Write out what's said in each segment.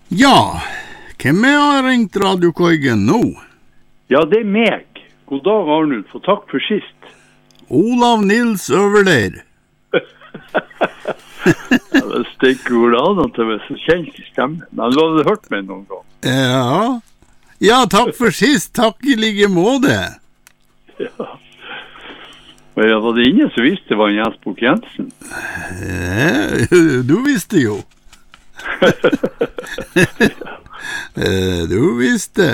Ja, hvem har ringt radiokoigen nå? Ja, det meg. God dag, Arnulf, og takk for sist. Olav Nils Øverleir. Det stikker ord an at det var så kjent i stemmen. Men du hadde hørt meg noen gang. Ja, takk for sist. Takk I like måte. Ja. Men jeg var det ingen som visste det var en Jens Bukk Jensen? Du visste jo. Du visste.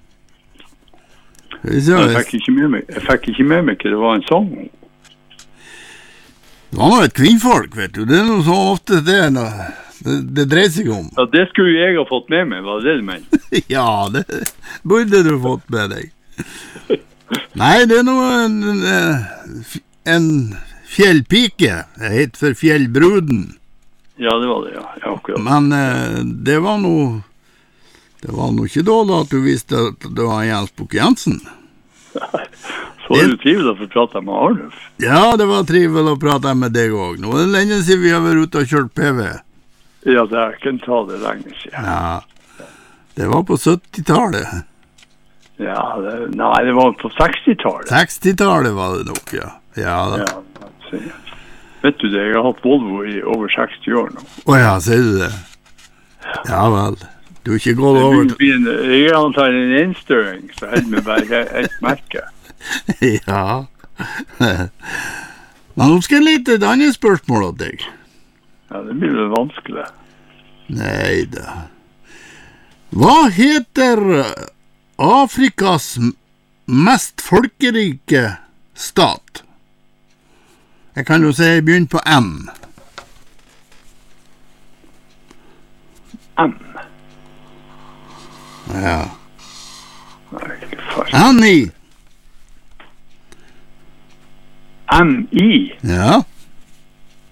Jeg fikk ikke med meg hva det var en sang om. Det var noe et kvinnfolk, vet du. Det noe så ofte det dreier seg om. Ja, det skulle jeg ha fått med meg, var det du mener? Ja, det burde du fått med deg. Nei, det noe en fjellpike. Det heter for Fjellbruden. Ja, det var det, ja. Akkurat. Men det var noe ikke dårlig at du visste at det var Jens Bukk Jensen. Så var det trivelig å få prate med Arnulf. Ja, det var trivelig å prate med deg også. Nå det lenge siden vi har vært ute og kjørt PV. Ja, det er ikke en ta det lenge siden. Ja, det var på 70-tallet. Ja, det var på 60-tallet. 60-tallet var det nok, ja. Ja, vet du det, jeg har hatt Volvo I over 60 år nå. Åja, sier du det? Ja vel. Du har ikke gått over til... Jeg antar en innstøring, så held meg bare et merke. Ja. Men nå skal jeg lete et annet spørsmål av deg. Ja, det blir vel vanskelig. Neida. Hva heter Afrikas mest folkerike stat? Jeg kan jo si jeg begynner på M. M? Ja. Nei, ikke fast. M-I. M-I? Ja.